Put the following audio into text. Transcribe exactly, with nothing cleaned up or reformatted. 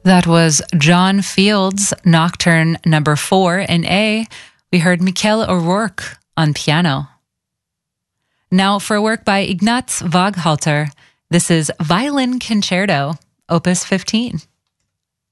That was John Field's Nocturne number four in A. We heard Michael O'Rourke on piano. Now for a work by Ignaz Waghalter, this is Violin Concerto, Opus fifteen.